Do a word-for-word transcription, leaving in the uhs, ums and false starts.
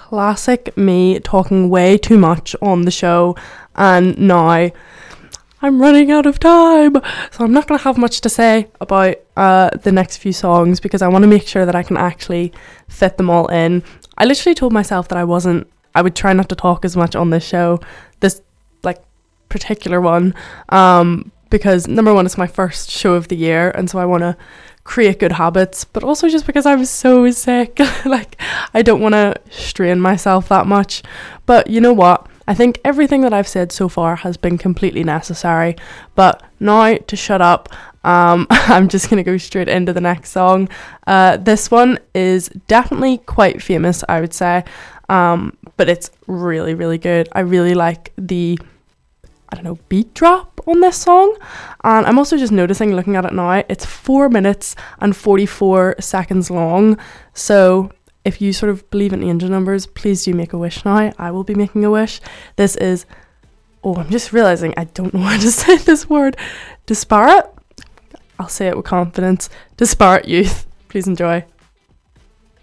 classic me talking way too much on the show, and now I'm running out of time, so I'm not going to have much to say about uh, the next few songs because I want to make sure that I can actually fit them all in. I literally told myself that I wasn't, I would try not to talk as much on this show, this like particular one, um, because number one, it's my first show of the year, and so I want to create good habits, but also just because I was so sick. Like, I don't want to strain myself that much. But you know what? I think everything that I've said so far has been completely necessary. But now to shut up, um, I'm just going to go straight into the next song. Uh, this one is definitely quite famous, I would say. Um, but it's really, really good. I really like the, I don't know, beat drop on this song. And I'm also just noticing, looking at it now, it's four minutes and forty-four seconds long. So if you sort of believe in angel numbers, please do make a wish now. I will be making a wish. This is, oh, I'm just realizing I don't know how to say this word. Disparate? I'll say it with confidence. Disparate Youth. Please enjoy.